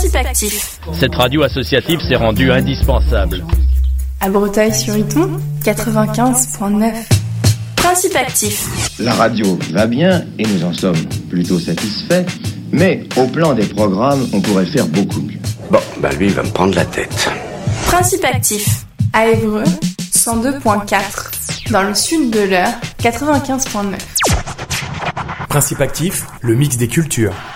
Principe actif. Cette radio associative s'est rendue indispensable. À Breteuil-sur-Iton, 95.9. Principe actif. La radio va bien et nous en sommes plutôt satisfaits, mais au plan des programmes, on pourrait faire beaucoup mieux. Bon, lui, il va me prendre la tête. Principe actif. À Évreux, 102.4. Dans le sud de l'Eure, 95.9. Principe actif, le mix des cultures.